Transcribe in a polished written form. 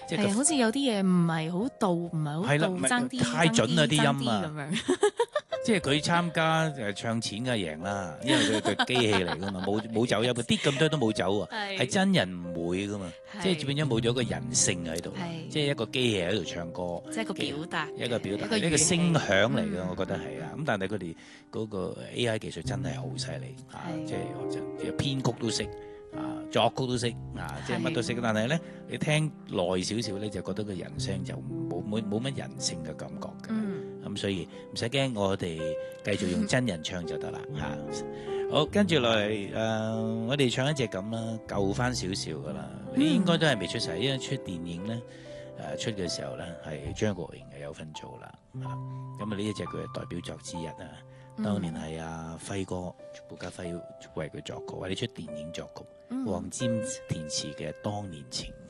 即係好似有啲嘢唔係好到，唔係好到， 係啦唔係爭啲太準啦啲音啊爭啲咁樣。 即係佢參加唱錢嘅贏啦，因為佢機器嚟噶嘛，冇走音，啲咁多都冇走啊，係真人唔會噶嘛，即係變咗冇咗個人性喺度，即係一個機器喺度唱歌， 即係個表達， 一個一個聲響嚟嘅，我覺得係啊。咁但係佢哋嗰個 AI 技術真係好犀利啊，即係編曲都識啊，作曲都識啊，即係乜都識。但係咧，你聽耐少少咧，就覺得個人聲就冇乜人性嘅感覺嘅。咁所以唔使驚，我哋繼續用真人唱就得啦嚇。好，跟住落嚟我哋唱一隻咁啦，舊翻少少噶啦。你應該都係未出世，因為出電影咧出嘅時候咧係張國榮係有份做啦。咁呢一隻佢係代表作之一啊。當年係阿輝哥顧嘉輝為佢作曲，或者出電影作曲，黃霑填詞嘅《當年情》。